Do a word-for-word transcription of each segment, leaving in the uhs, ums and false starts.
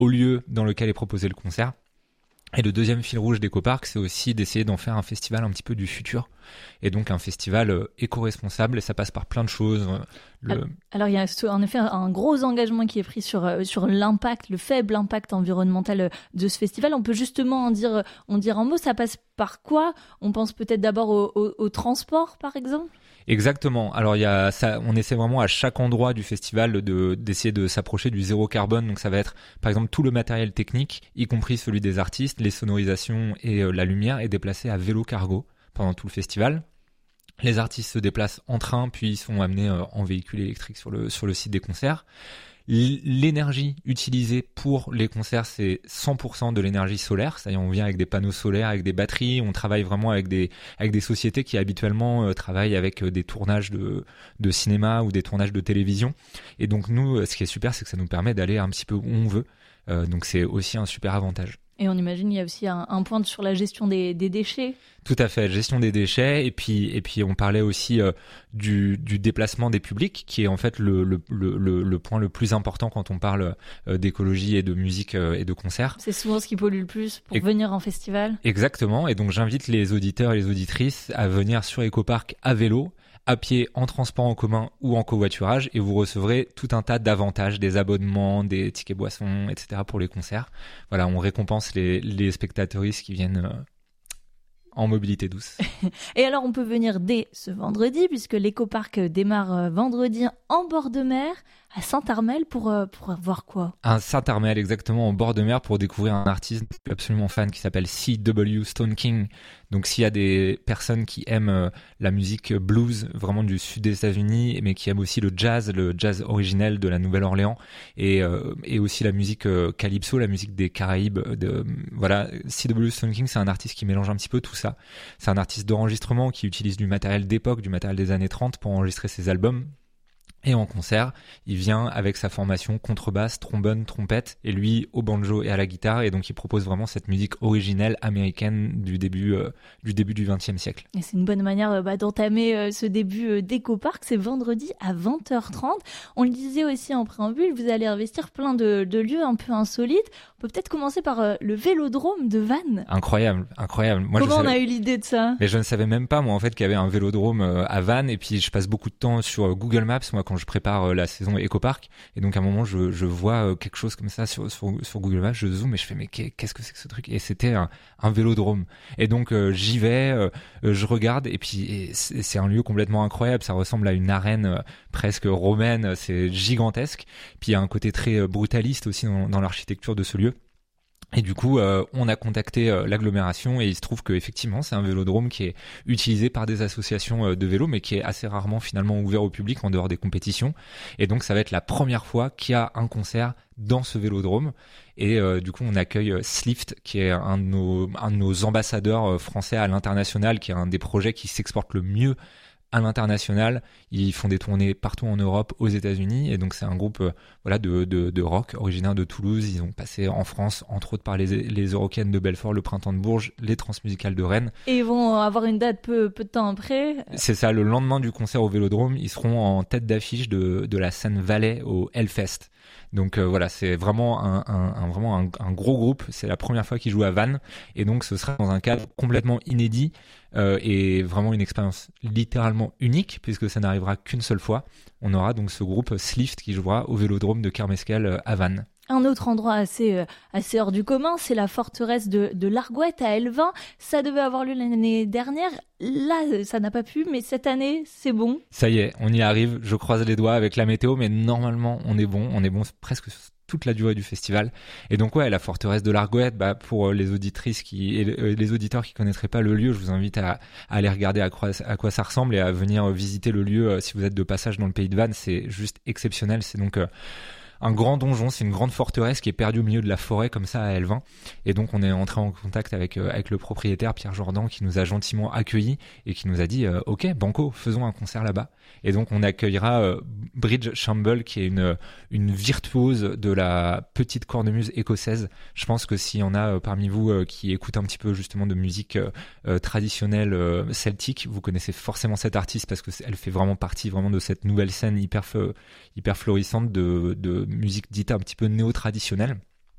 au lieu dans lequel est proposé le concert. Et le deuxième fil rouge d'EcoPark, c'est aussi d'essayer d'en faire un festival un petit peu du futur. Et donc un festival euh, éco-responsable, et ça passe par plein de choses. Le... Alors il y a en effet un gros engagement qui est pris sur, sur l'impact, le faible impact environnemental de ce festival. On peut justement en dire, en dire un mot, ça passe par quoi ? On pense peut-être d'abord au, au, au transport, par exemple ? Exactement. Alors il y a ça, on essaie vraiment à chaque endroit du festival de d'essayer de s'approcher du zéro carbone. Donc ça va être par exemple tout le matériel technique, y compris celui des artistes, les sonorisations et euh, la lumière, est déplacé à vélo cargo pendant tout le festival. Les artistes se déplacent en train, puis ils sont amenés euh, en véhicule électrique sur le sur le site des concerts. L'énergie utilisée pour les concerts, c'est cent pour cent de l'énergie solaire. C'est-à-dire, on vient avec des panneaux solaires, avec des batteries. On travaille vraiment avec des avec des sociétés qui habituellement euh, travaillent avec euh, des tournages de de cinéma ou des tournages de télévision. Et donc nous, ce qui est super, c'est que ça nous permet d'aller un petit peu où on veut. Euh, donc c'est aussi un super avantage. Et on imagine il y a aussi un, un point sur la gestion des, des déchets. Tout à fait, gestion des déchets, et puis et puis on parlait aussi euh, du, du déplacement des publics, qui est en fait le le le le point le plus important quand on parle euh, d'écologie et de musique euh, et de concert. C'est souvent ce qui pollue le plus pour et, venir en festival. Exactement, et donc j'invite les auditeurs et les auditrices à venir sur EcoPark à vélo, à pied, en transport en commun ou en covoiturage, et vous recevrez tout un tas d'avantages, des abonnements, des tickets boissons, et cetera pour les concerts. Voilà, on récompense les, les spectateuristes qui viennent euh, en mobilité douce. Et alors, on peut venir dès ce vendredi, puisque l'EcoPark démarre vendredi en bord de mer, à Saint-Armel, pour, pour voir quoi ? À Saint-Armel, exactement, en bord de mer, pour découvrir un artiste absolument fan qui s'appelle C W Stone King. Donc s'il y a des personnes qui aiment euh, la musique blues, vraiment du sud des États-Unis, mais qui aiment aussi le jazz, le jazz originel de la Nouvelle-Orléans, et, euh, et aussi la musique euh, calypso, la musique des Caraïbes. De, voilà, C W Stone King, c'est un artiste qui mélange un petit peu tout ça. C'est un artiste d'enregistrement qui utilise du matériel d'époque, du matériel des années trente pour enregistrer ses albums. Et en concert, il vient avec sa formation contrebasse, trombone, trompette, et lui au banjo et à la guitare, et donc il propose vraiment cette musique originelle américaine du début euh, du début du vingtième siècle. Et c'est une bonne manière bah, d'entamer euh, ce début euh, d'EcoPark. C'est vendredi à vingt heures trente. On le disait aussi en préambule, vous allez investir plein de, de lieux un peu insolites. On peut peut-être commencer par euh, le Vélodrome de Vannes. Incroyable, incroyable. Moi, Comment je on savais... a eu l'idée de ça ? Mais je ne savais même pas, moi, en fait, qu'il y avait un Vélodrome euh, à Vannes, et puis je passe beaucoup de temps sur euh, Google Maps, moi, quand je prépare euh, la saison EcoPark, et donc à un moment je, je vois euh, quelque chose comme ça sur, sur, sur Google Maps, je zoome et je fais mais qu'est-ce que c'est que ce truc, et c'était un, un vélodrome, et donc euh, j'y vais, euh, je regarde, et puis et c'est, c'est un lieu complètement incroyable, ça ressemble à une arène euh, presque romaine, c'est gigantesque, puis il y a un côté très euh, brutaliste aussi dans, dans l'architecture de ce lieu. Et du coup, euh, on a contacté euh, l'agglomération, et il se trouve que effectivement, c'est un vélodrome qui est utilisé par des associations euh, de vélo, mais qui est assez rarement finalement ouvert au public en dehors des compétitions. Et donc, ça va être la première fois qu'il y a un concert dans ce vélodrome. Et euh, du coup, on accueille euh, Slift, qui est un de nos, un de nos ambassadeurs euh, français à l'international, qui est un des projets qui s'exporte le mieux à l'international. Ils font des tournées partout en Europe, aux États-Unis, et donc c'est un groupe euh, voilà de, de de rock originaire de Toulouse. Ils ont passé en France, entre autres par les les Eurocaines de Belfort, le Printemps de Bourges, les Transmusicales de Rennes. Et ils vont avoir une date peu peu de temps après. C'est ça, le lendemain du concert au Vélodrome, ils seront en tête d'affiche de de la scène Valais au Hellfest. Donc euh, voilà, c'est vraiment un, un, un vraiment un, un gros groupe. C'est la première fois qu'ils jouent à Vannes, et donc ce sera dans un cadre complètement inédit euh, et vraiment une expérience littéralement unique, puisque ça n'arrivera qu'une seule fois. On aura donc ce groupe Slift qui jouera au Vélodrome de Kermescal à Vannes. Un autre endroit assez euh, assez hors du commun, c'est la forteresse de, de l'Argouette à Elvin. Ça devait avoir lieu l'année dernière. Là, ça n'a pas pu, mais cette année, c'est bon. Ça y est, on y arrive. Je croise les doigts avec la météo, mais normalement, on est bon. On est bon presque toute la durée du festival. Et donc ouais, la forteresse de l'Argouette, bah pour les auditrices qui et les auditeurs qui connaîtraient pas le lieu, je vous invite à, à aller regarder à quoi, à quoi ça ressemble, et à venir visiter le lieu si vous êtes de passage dans le pays de Vannes. C'est juste exceptionnel. C'est donc euh, un grand donjon, c'est une grande forteresse qui est perdue au milieu de la forêt comme ça à Elvin, et donc on est entré en contact avec euh, avec le propriétaire Pierre Jordan, qui nous a gentiment accueillis et qui nous a dit euh, ok banco, faisons un concert là-bas. Et donc on accueillera euh, Bridge Shamble, qui est une une virtuose de la petite cornemuse écossaise. Je pense que s'il y en a euh, parmi vous euh, qui écoutent un petit peu justement de musique euh, euh, traditionnelle euh, celtique, vous connaissez forcément cette artiste, parce que elle fait vraiment partie vraiment de cette nouvelle scène hyper hyper florissante de de musique dite un petit peu néo-traditionnelle.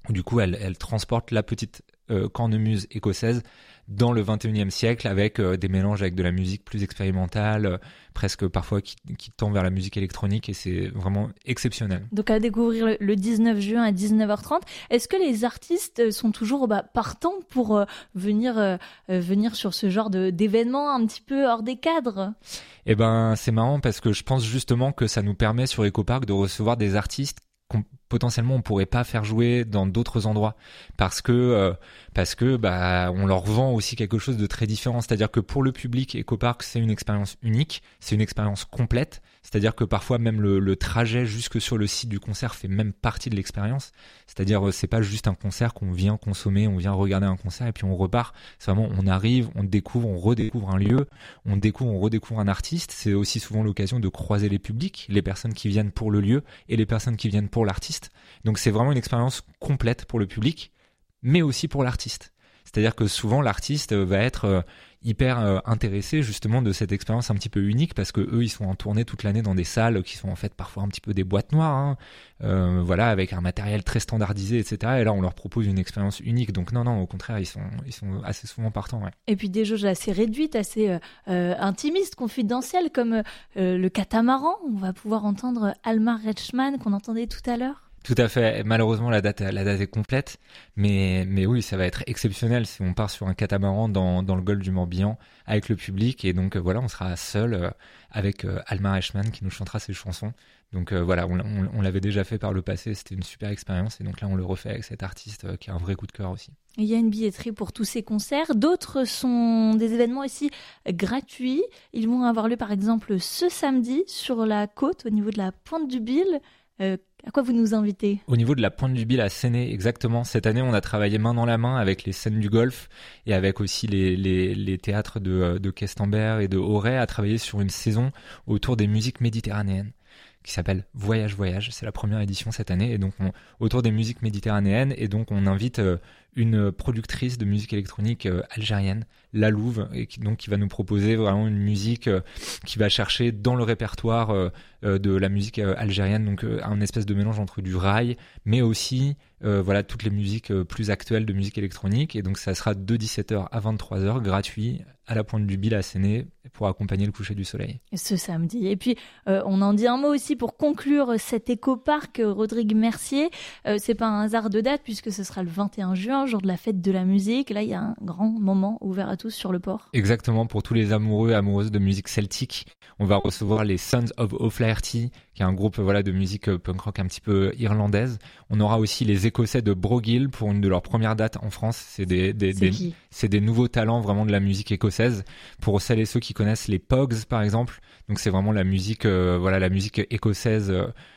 Du coup, elle, elle transporte la petite euh, cornemuse écossaise dans le vingt et unième siècle avec euh, des mélanges avec de la musique plus expérimentale, euh, presque parfois qui, qui tend vers la musique électronique, et c'est vraiment exceptionnel. Donc à découvrir le, le dix-neuf juin à dix-neuf heures trente. Est-ce que les artistes sont toujours bah, partants pour euh, venir, euh, venir sur ce genre de, d'événements un petit peu hors des cadres ? Eh ben, c'est marrant parce que je pense justement que ça nous permet sur EcoPark de recevoir des artistes qu'on potentiellement on pourrait pas faire jouer dans d'autres endroits parce que euh, parce que bah on leur vend aussi quelque chose de très différent, c'est-à-dire que pour le public EcoPark c'est une expérience unique, c'est une expérience complète, c'est-à-dire que parfois même le, le trajet jusque sur le site du concert fait même partie de l'expérience, c'est-à-dire c'est pas juste un concert qu'on vient consommer, on vient regarder un concert et puis on repart, c'est vraiment on arrive, on découvre, on redécouvre un lieu, on découvre, on redécouvre un artiste, c'est aussi souvent l'occasion de croiser les publics, les personnes qui viennent pour le lieu et les personnes qui viennent pour l'artiste. Donc c'est vraiment une expérience complète pour le public, mais aussi pour l'artiste. C'est-à-dire que souvent l'artiste va être hyper intéressé justement de cette expérience un petit peu unique parce que eux ils sont en tournée toute l'année dans des salles qui sont en fait parfois un petit peu des boîtes noires, hein, euh, voilà, avec un matériel très standardisé, et cetera. Et là on leur propose une expérience unique. Donc non non, au contraire ils sont ils sont assez souvent partants. Ouais. Et puis des jauges assez réduites, assez euh, intimistes, confidentielles comme euh, le catamaran. On va pouvoir entendre Almar Reichmann qu'on entendait tout à l'heure. Tout à fait. Malheureusement, la date, la date est complète, mais, mais oui, ça va être exceptionnel si on part sur un catamaran dans, dans le golfe du Morbihan avec le public. Et donc, voilà, on sera seul euh, avec euh, Almar Reichmann qui nous chantera ses chansons. Donc, euh, voilà, on, on, on l'avait déjà fait par le passé. C'était une super expérience. Et donc là, on le refait avec cet artiste euh, qui a un vrai coup de cœur aussi. Il y a une billetterie pour tous ces concerts. D'autres sont des événements aussi gratuits. Ils vont avoir lieu, par exemple, ce samedi sur la côte, au niveau de la Pointe du Bil. Euh, à quoi vous nous invitez ? Au niveau de la Pointe du Bil à Séné, exactement. Cette année, on a travaillé main dans la main avec les scènes du Golfe et avec aussi les, les, les théâtres de, de Questembert et de Auray à travailler sur une saison autour des musiques méditerranéennes qui s'appelle Voyage Voyage. C'est la première édition cette année et donc on, autour des musiques méditerranéennes, et donc on invite euh, une productrice de musique électronique euh, algérienne, La Louve, et qui, donc qui va nous proposer vraiment une musique euh, qui va chercher dans le répertoire euh, euh, de la musique euh, algérienne, donc euh, un espèce de mélange entre du raï, mais aussi euh, voilà toutes les musiques euh, plus actuelles de musique électronique. Et donc ça sera de dix-sept heures à vingt-trois heures, gratuit, à la Pointe du Bil à Séné, pour accompagner le coucher du soleil. Ce samedi. Et puis, euh, on en dit un mot aussi pour conclure cet éco-parc, Rodrigue Mercier. Euh, c'est pas un hasard de date puisque ce sera le vingt et un juin, jour de la fête de la musique. Là, il y a un grand moment ouvert à tous sur le port. Exactement, pour tous les amoureux et amoureuses de musique celtique, on va recevoir les Sons of O'Flaherty, qui est un groupe voilà de musique punk rock un petit peu irlandaise. On aura aussi les Écossais de Brogill pour une de leurs premières dates en France. C'est des, des, c'est, des c'est des nouveaux talents vraiment de la musique écossaise. Pour celles et ceux qui connaissent les Pogs par exemple, donc c'est vraiment la musique euh, voilà la musique écossaise.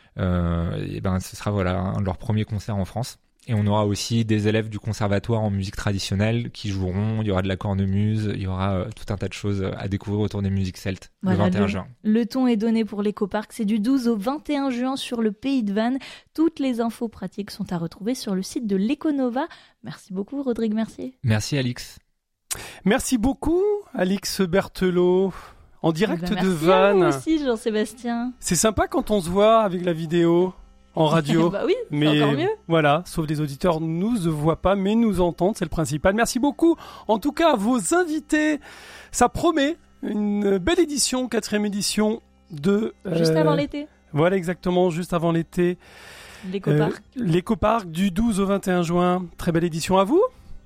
Euh, et ben ce sera voilà un de leurs premiers concerts en France. Et on aura aussi des élèves du conservatoire en musique traditionnelle qui joueront, il y aura de la cornemuse, il y aura euh, tout un tas de choses à découvrir autour des musiques celtes, voilà, le vingt et un juin. Le ton est donné pour l'éco-parc, c'est du douze au vingt et un juin sur le Pays de Vannes. Toutes les infos pratiques sont à retrouver sur le site de l'Econova. Merci beaucoup Rodrigue Mercier. Merci Alix. Merci beaucoup Alix Berthelot. En direct eh ben, de Vannes. Merci aussi Jean-Sébastien. C'est sympa quand on se voit avec la vidéo. En radio, bah oui, c'est mais encore mieux. Voilà, sauf des auditeurs nous ne voient pas, mais nous entendent, c'est le principal. Merci beaucoup. En tout cas, à vos invités, ça promet une belle édition, quatrième édition de. Juste euh, avant l'été. Voilà, exactement, juste avant l'été. L'éco-parc. Euh, L'éco-parc du douze au vingt et un juin. Très belle édition à vous.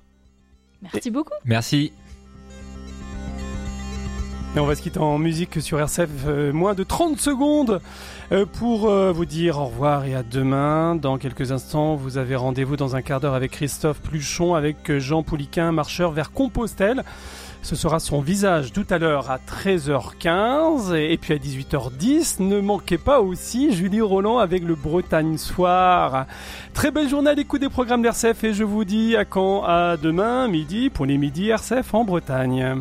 Merci beaucoup. Merci. Et on va se quitter en musique sur R C F, euh, moins de trente secondes euh, pour euh, vous dire au revoir et à demain. Dans quelques instants, vous avez rendez-vous dans un quart d'heure avec Christophe Pluchon, avec Jean Pouliquin, marcheur vers Compostelle. Ce sera son visage tout à l'heure à treize heures quinze et puis à dix-huit heures dix. Ne manquez pas aussi Julie Roland avec le Bretagne Soir. Très belle journée à l'écoute des programmes d'R C F et je vous dis à quand ? À demain midi pour les midis R C F en Bretagne.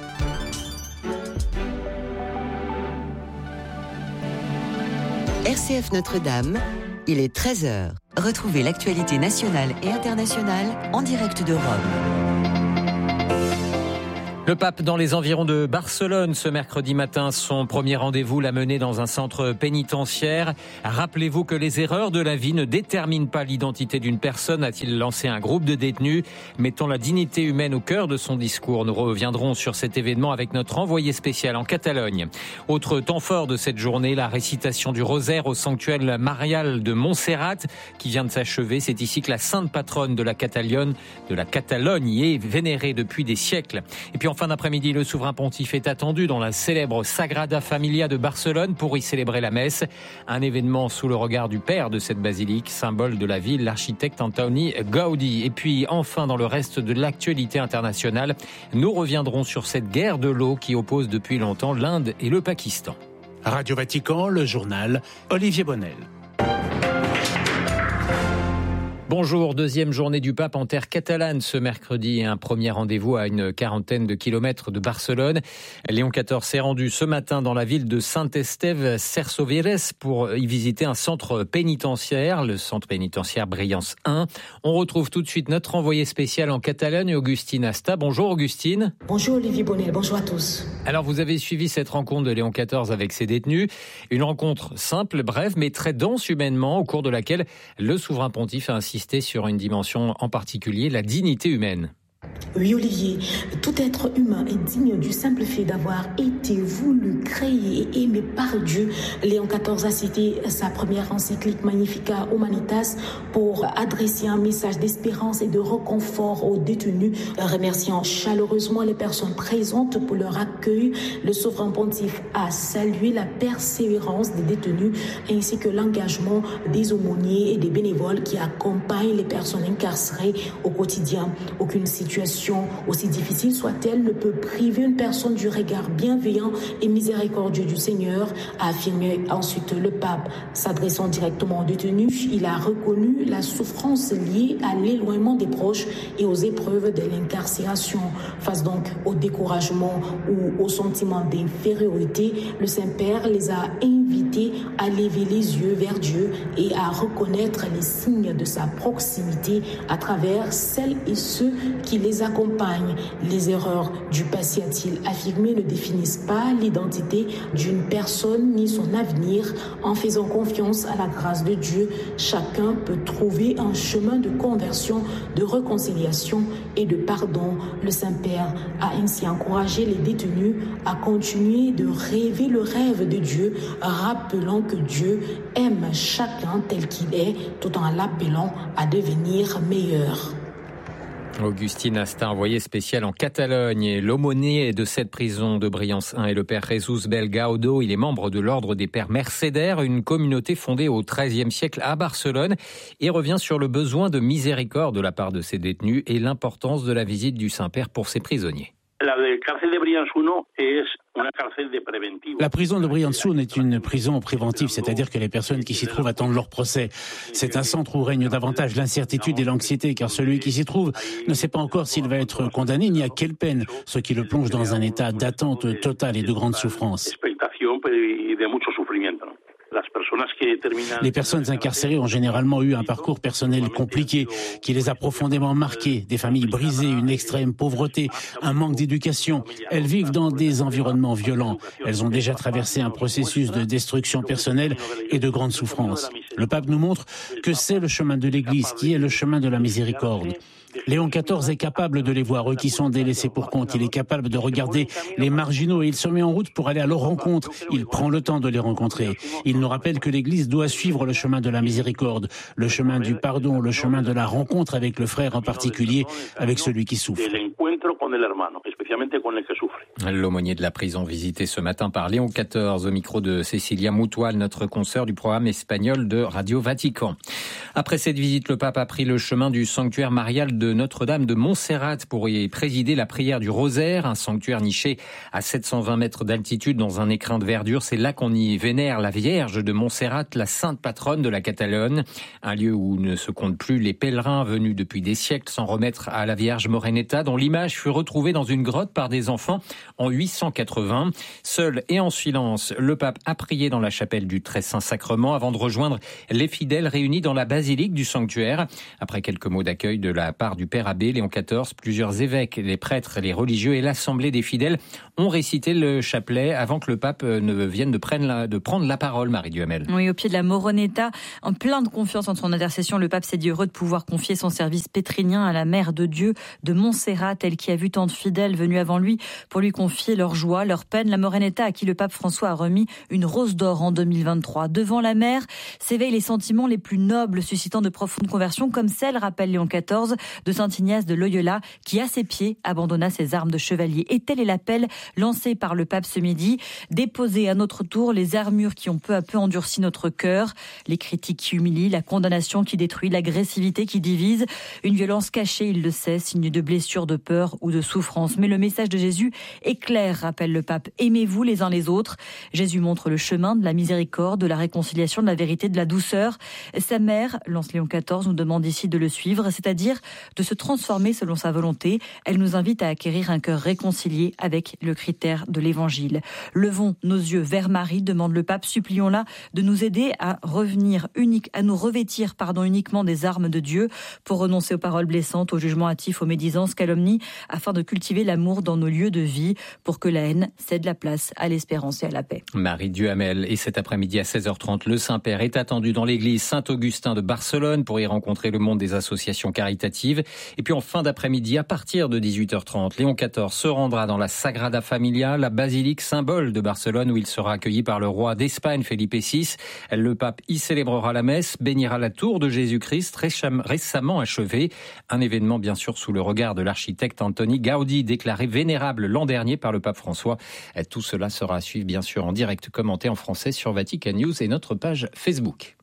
R C F Notre-Dame, il est treize heures. Retrouvez l'actualité nationale et internationale en direct de Rome. Le pape dans les environs de Barcelone ce mercredi matin. Son premier rendez-vous l'a mené dans un centre pénitentiaire. Rappelez-vous que les erreurs de la vie ne déterminent pas l'identité d'une personne, a-t-il lancé un groupe de détenus, mettant la dignité humaine au cœur de son discours. Nous reviendrons sur cet événement avec notre envoyé spécial en Catalogne. Autre temps fort de cette journée, la récitation du rosaire au sanctuaire marial de Montserrat qui vient de s'achever. C'est ici que la sainte patronne de la Catalogne, de la Catalogne y est vénérée depuis des siècles. Et puis en fin d'après-midi, le souverain pontife est attendu dans la célèbre Sagrada Familia de Barcelone pour y célébrer la messe. Un événement sous le regard du père de cette basilique, symbole de la ville, l'architecte Antoni Gaudi. Et puis enfin, dans le reste de l'actualité internationale, nous reviendrons sur cette guerre de l'eau qui oppose depuis longtemps l'Inde et le Pakistan. Radio Vatican, le journal, Olivier Bonnel. Bonjour, deuxième journée du pape en terre catalane ce mercredi. Un premier rendez-vous à une quarantaine de kilomètres de Barcelone. Léon quatorze s'est rendu ce matin dans la ville de Saint-Esteve Sersoveres pour y visiter un centre pénitentiaire, le centre pénitentiaire Briance un. On retrouve tout de suite notre envoyé spécial en Catalogne, Augustine Asta. Bonjour Augustine. Bonjour Olivier Bonnel, bonjour à tous. Alors vous avez suivi cette rencontre de Léon quatorze avec ses détenus. Une rencontre simple, brève, mais très dense humainement, au cours de laquelle le souverain pontife a insisté sur une dimension en particulier, la dignité humaine. Oui Olivier, tout être humain est digne du simple fait d'avoir été voulu, créé et aimé par Dieu. Léon quatorze a cité sa première encyclique Magnificat Humanitas pour adresser un message d'espérance et de réconfort aux détenus. Remerciant chaleureusement les personnes présentes pour leur accueil, le souverain pontife a salué la persévérance des détenus ainsi que l'engagement des aumôniers et des bénévoles qui accompagnent les personnes incarcérées au quotidien. Aucune situation aussi difficile soit-elle ne peut priver une personne du regard bienveillant et miséricordieux du Seigneur, a affirmé ensuite le pape. S'adressant directement aux détenus, il a reconnu la souffrance liée à l'éloignement des proches et aux épreuves de l'incarcération. Face donc au découragement ou au sentiment d'infériorité, le Saint-Père les a invités à lever les yeux vers Dieu et à reconnaître les signes de sa proximité à travers celles et ceux qui les accompagnent. Les erreurs du passé, a-t-il affirmé, ne définissent pas l'identité d'une personne ni son avenir. En faisant confiance à la grâce de Dieu, chacun peut trouver un chemin de conversion, de réconciliation et de pardon. Le Saint-Père a ainsi encouragé les détenus à continuer de rêver le rêve de Dieu, rappelant que Dieu aime chacun tel qu'il est, tout en l'appelant à devenir meilleur. Augustine Asta, envoyé spécial en Catalogne. L'aumônier de cette prison de Briance un est le père Jesus Belgaudo. Il est membre de l'ordre des pères mercédaires, une communauté fondée au treizième siècle à Barcelone, et revient sur le besoin de miséricorde de la part de ses détenus et l'importance de la visite du Saint-Père pour ses prisonniers. La prison de Briance un est une prison préventive, c'est-à-dire que les personnes qui s'y trouvent attendent leur procès. C'est un centre où règne davantage l'incertitude et l'anxiété, car celui qui s'y trouve ne sait pas encore s'il va être condamné ni à quelle peine, ce qui le plonge dans un état d'attente totale et de grande souffrance. Les personnes incarcérées ont généralement eu un parcours personnel compliqué qui les a profondément marquées. Des familles brisées, une extrême pauvreté, un manque d'éducation. Elles vivent dans des environnements violents. Elles ont déjà traversé un processus de destruction personnelle et de grande souffrance. Le pape nous montre que c'est le chemin de l'Église qui est le chemin de la miséricorde. Léon quatorze est capable de les voir, eux qui sont délaissés pour compte. Il est capable de regarder les marginaux et il se met en route pour aller à leur rencontre. Il prend le temps de les rencontrer. Il nous rappelle que l'Église doit suivre le chemin de la miséricorde, le chemin du pardon, le chemin de la rencontre avec le frère, en particulier avec celui qui souffre. L'aumônier de la prison visité ce matin par Léon quatorze au micro de Cécilia Mutual, notre consoeur du programme espagnol de Radio Vatican. Après cette visite, le pape a pris le chemin du sanctuaire marial de Notre-Dame de Montserrat pour y présider la prière du rosaire, un sanctuaire niché à sept cent vingt mètres d'altitude dans un écrin de verdure. C'est là qu'on y vénère la Vierge de Montserrat, la sainte patronne de la Catalogne, un lieu où ne se comptent plus les pèlerins venus depuis des siècles s'en remettre à la Vierge Moreneta, dont l'image image fut retrouvée dans une grotte par des enfants en huit cent quatre-vingts. Seul et en silence, le pape a prié dans la chapelle du Très Saint Sacrement avant de rejoindre les fidèles réunis dans la basilique du sanctuaire. Après quelques mots d'accueil de la part du père abbé Léon quatorze, plusieurs évêques, les prêtres, les religieux et l'assemblée des fidèles ont récité le chapelet avant que le pape ne vienne de prendre la, de prendre la parole, Marie Duhamel. Oui, au pied de la Moronetta, en plein de confiance en son intercession, le pape s'est dit heureux de pouvoir confier son service pétrinien à la Mère de Dieu de Montserrat, elle qui a vu tant de fidèles venus avant lui pour lui confier leur joie, leur peine. La Moronetta à qui le pape François a remis une rose d'or en deux mille vingt-trois. Devant la mer s'éveillent les sentiments les plus nobles, suscitant de profondes conversions, comme celle, rappelle Léon quatorze, de saint Ignace de Loyola, qui à ses pieds abandonna ses armes de chevalier. Et tel est l'appel lancé par le pape ce midi, déposer à notre tour les armures qui ont peu à peu endurci notre cœur, les critiques qui humilient, la condamnation qui détruit, l'agressivité qui divise, une violence cachée, il le sait, signe de blessure, de peur ou de souffrance. Mais le message de Jésus est clair, rappelle le pape. Aimez-vous les uns les autres. Jésus montre le chemin de la miséricorde, de la réconciliation, de la vérité, de la douceur. Sa mère, lance Léon quatorze, nous demande ici de le suivre, c'est-à-dire de se transformer selon sa volonté. Elle nous invite à acquérir un cœur réconcilié avec le critère de l'évangile. Levons nos yeux vers Marie, demande le pape, supplions-la de nous aider à revenir unique, à nous revêtir, pardon, uniquement des armes de Dieu pour renoncer aux paroles blessantes, aux jugements hâtifs, aux médisances, calomnies, afin de cultiver l'amour dans nos lieux de vie pour que la haine cède la place à l'espérance et à la paix. Marie Duhamel. Et cet après-midi à seize heures trente, le Saint-Père est attendu dans l'église Saint-Augustin de Barcelone pour y rencontrer le monde des associations caritatives. Et puis en fin d'après-midi, à partir de dix-huit heures trente, Léon quatorze se rendra dans la Sagrada Familia, la basilique symbole de Barcelone, où il sera accueilli par le roi d'Espagne, Felipe six. Le pape y célébrera la messe, bénira la tour de Jésus-Christ, récemment achevée. Un événement bien sûr sous le regard de l'architecte Antoni Gaudi, déclaré vénérable l'an dernier par le pape François. Tout cela sera à suivre bien sûr en direct commenté en français sur Vatican News et notre page Facebook.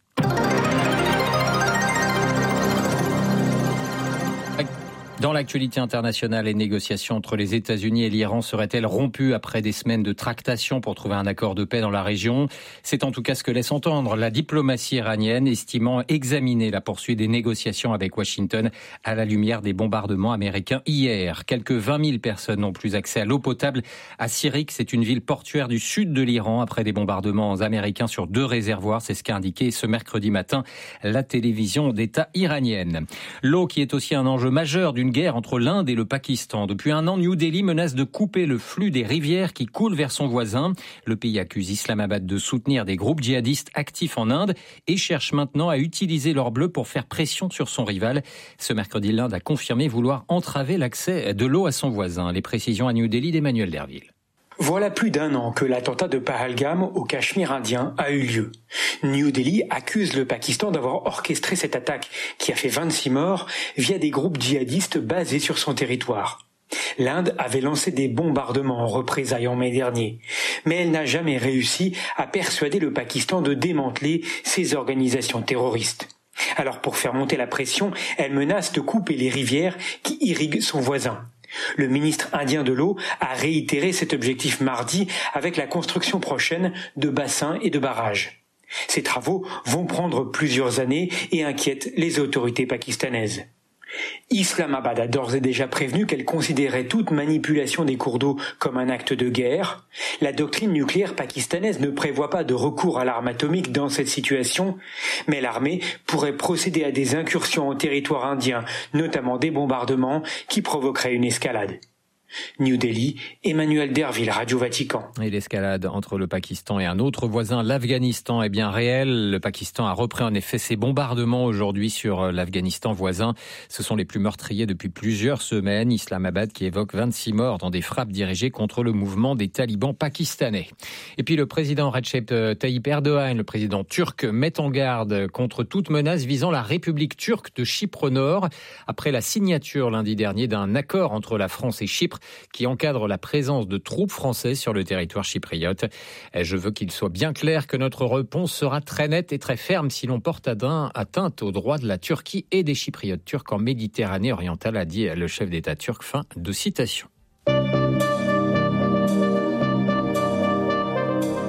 Dans l'actualité internationale, les négociations entre les États-Unis et l'Iran seraient-elles rompues après des semaines de tractations pour trouver un accord de paix dans la région? C'est en tout cas ce que laisse entendre la diplomatie iranienne, estimant examiner la poursuite des négociations avec Washington à la lumière des bombardements américains hier. Quelques vingt mille personnes n'ont plus accès à l'eau potable à Sirik. C'est une ville portuaire du sud de l'Iran après des bombardements américains sur deux réservoirs. C'est ce qu'a indiqué ce mercredi matin la télévision d'État iranienne. L'eau qui est aussi un enjeu majeur d'une guerre entre l'Inde et le Pakistan. Depuis un an, New Delhi menace de couper le flux des rivières qui coulent vers son voisin. Le pays accuse Islamabad de soutenir des groupes djihadistes actifs en Inde et cherche maintenant à utiliser l'or bleu pour faire pression sur son rival. Ce mercredi, l'Inde a confirmé vouloir entraver l'accès de l'eau à son voisin. Les précisions à New Delhi d'Emmanuel Derville. Voilà plus d'un an que l'attentat de Pahalgam au Cachemire indien a eu lieu. New Delhi accuse le Pakistan d'avoir orchestré cette attaque qui a fait vingt-six morts via des groupes djihadistes basés sur son territoire. L'Inde avait lancé des bombardements en représailles en mai dernier, mais elle n'a jamais réussi à persuader le Pakistan de démanteler ces organisations terroristes. Alors pour faire monter la pression, elle menace de couper les rivières qui irriguent son voisin. Le ministre indien de l'eau a réitéré cet objectif mardi avec la construction prochaine de bassins et de barrages. Ces travaux vont prendre plusieurs années et inquiètent les autorités pakistanaises. Islamabad a d'ores et déjà prévenu qu'elle considérait toute manipulation des cours d'eau comme un acte de guerre. La doctrine nucléaire pakistanaise ne prévoit pas de recours à l'arme atomique dans cette situation, mais l'armée pourrait procéder à des incursions en territoire indien, notamment des bombardements qui provoqueraient une escalade. New Delhi, Emmanuel Derville, Radio Vatican. Et l'escalade entre le Pakistan et un autre voisin, l'Afghanistan, est bien réelle. Le Pakistan a repris en effet ses bombardements aujourd'hui sur l'Afghanistan voisin. Ce sont les plus meurtriers depuis plusieurs semaines. Islamabad qui évoque vingt-six morts dans des frappes dirigées contre le mouvement des talibans pakistanais. Et puis le président Recep Tayyip Erdogan, le président turc, met en garde contre toute menace visant la République turque de Chypre Nord. Après la signature lundi dernier d'un accord entre la France et Chypre, qui encadre la présence de troupes françaises sur le territoire chypriote. Je veux qu'il soit bien clair que notre réponse sera très nette et très ferme si l'on porte atteinte aux droits de la Turquie et des Chypriotes turcs en Méditerranée orientale, a dit le chef d'État turc. Fin de citation.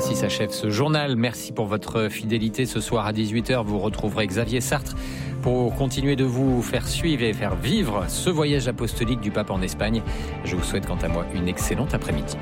Ainsi s'achève ce journal. Merci pour votre fidélité. Ce soir à dix-huit heures, vous retrouverez Xavier Sartre pour continuer de vous faire suivre et faire vivre ce voyage apostolique du pape en Espagne. Je vous souhaite quant à moi une excellente après-midi.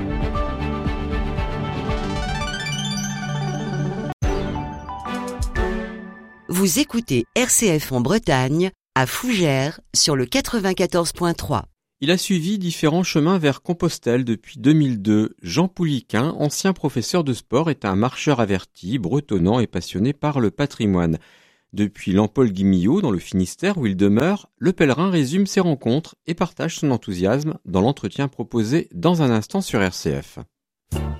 Vous écoutez R C F en Bretagne, à Fougères, sur le quatre-vingt-quatorze point trois. Il a suivi différents chemins vers Compostelle depuis deux mille deux. Jean Pouliquin, ancien professeur de sport, est un marcheur averti, bretonnant et passionné par le patrimoine. Depuis l'Empole-Guimillot, dans le Finistère où il demeure, le pèlerin résume ses rencontres et partage son enthousiasme dans l'entretien proposé dans un instant sur R C F.